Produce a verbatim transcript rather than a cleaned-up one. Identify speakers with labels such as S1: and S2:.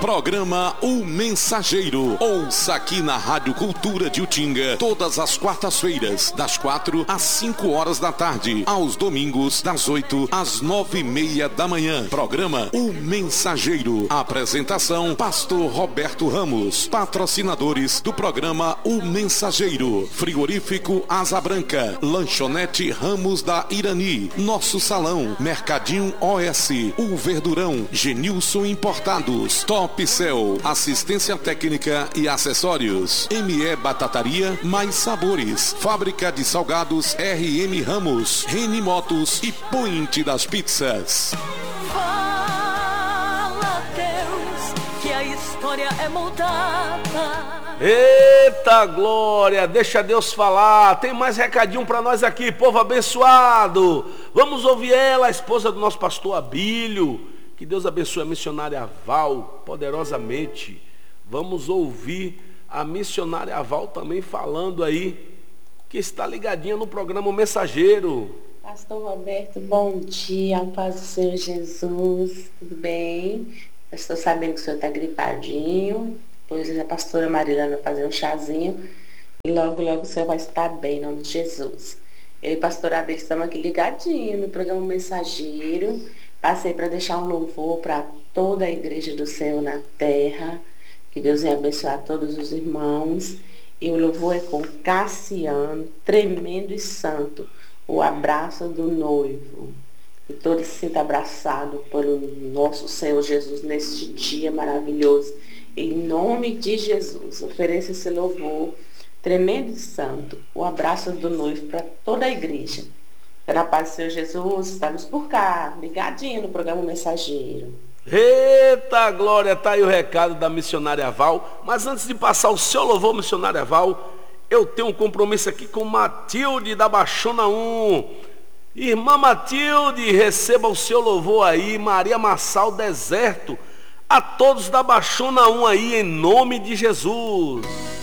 S1: Programa O Mensageiro. Ouça aqui na Rádio Cultura de Utinga, todas as quartas-feiras, das quatro às cinco horas da tarde, aos domingos, das oito às nove e meia da manhã. Programa O Mensageiro. Apresentação, Pastor Roberto Ramos. Patrocinadores do programa O Mensageiro: Frigorífico Asa Branca, Lanchonete Ramos da Irani, Nosso Salão, Mercadinho O S, O Verdurão, Genilson Importados, Top Cell, Assistência Técnica e Acessórios, M E Batataria, Mais Sabores, Fábrica de Salgados R M Ramos, Reni Motos e Point das Pizzas.
S2: Fala, Deus, que a história é moldada.
S3: Eita glória, deixa Deus falar. Tem mais recadinho para nós aqui, povo abençoado. Vamos ouvir ela, a esposa do nosso pastor Abílio. Que Deus abençoe a missionária Val poderosamente. Vamos ouvir a missionária Val também falando aí, que está ligadinha no programa O Mensageiro.
S4: Pastor Roberto, bom dia, paz do Senhor Jesus, tudo bem? Eu estou sabendo que o senhor está gripadinho, pois a pastora Marilana vai fazer um chazinho e logo, logo o senhor vai estar bem, em nome de Jesus. Eu e a pastora Abel estamos aqui ligadinho no programa Mensageiro. Passei para deixar um louvor para toda a igreja do Senhor na terra, que Deus venha abençoar todos os irmãos. E o louvor é com Cassiano, tremendo e santo, o abraço do noivo. Que todos se sintam abraçados pelo nosso Senhor Jesus neste dia maravilhoso. Em nome de Jesus, ofereça esse louvor tremendo e santo, o abraço do noivo para toda a igreja. Na paz do Senhor Jesus, estamos por cá, ligadinho no programa Mensageiro.
S3: Eita glória, tá aí o recado da missionária Val. Mas antes de passar o seu louvor, missionária Val, eu tenho um compromisso aqui com Matilde da Baixona um. Irmã Matilde, receba o seu louvor aí. Maria Massal Deserto, a todos da Baixona um aí, em nome de Jesus.